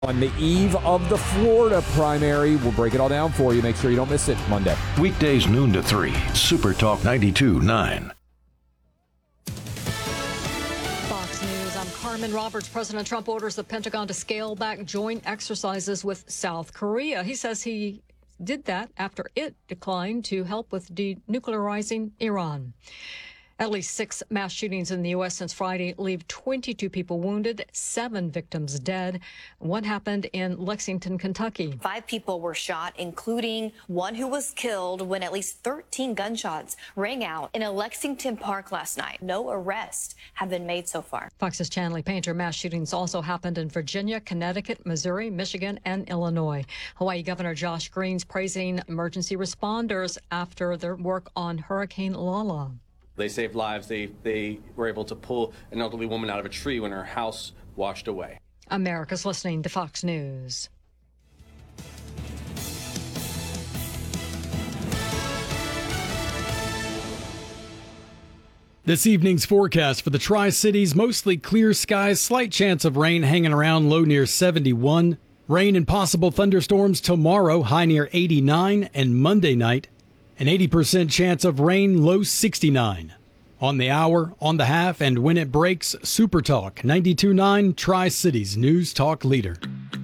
On the eve of the Florida primary, we'll break it all down for you. Make sure you don't miss it Monday. Weekdays noon to 3, Super Talk 92.9. Fox News, I'm Carmen Roberts. President Trump orders the Pentagon to scale back joint exercises with South Korea. He says he did that after it declined to help with denuclearizing Iran. At least 6 mass shootings in the U.S. since Friday leave 22 people wounded, 7 victims dead. One happened in Lexington, Kentucky. 5 people were shot, including one who was killed when at least 13 gunshots rang out in a Lexington park last night. No arrests have been made so far. Fox's Chanley Painter. Mass shootings also happened in Virginia, Connecticut, Missouri, Michigan, and Illinois. Hawaii Governor Josh Green's praising emergency responders after their work on Hurricane Lala. They saved lives. They were able to pull an elderly woman out of a tree when her house washed away. America's listening to Fox News. This evening's forecast for the Tri-Cities, mostly clear skies, slight chance of rain hanging around, low near 71. Rain and possible thunderstorms tomorrow, high near 89, and Monday night, an 80% chance of rain, low 69. On the hour, on the half, and when it breaks, Super Talk 92.9, Tri-Cities News Talk Leader.